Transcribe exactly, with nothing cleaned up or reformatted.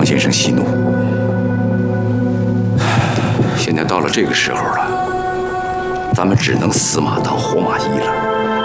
王先生息怒。现在到了这个时候了，咱们只能死马当活马医了。